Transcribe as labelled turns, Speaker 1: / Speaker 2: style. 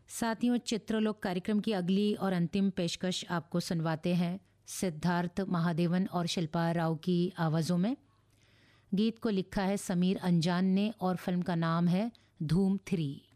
Speaker 1: साथियों, चित्रलोक कार्यक्रम की अगली और अंतिम पेशकश आपको सुनवाते हैं सिद्धार्थ महादेवन और शिल्पा राव की आवाज़ों में। गीत को लिखा है समीर अंजान ने और फिल्म का नाम है धूम 3।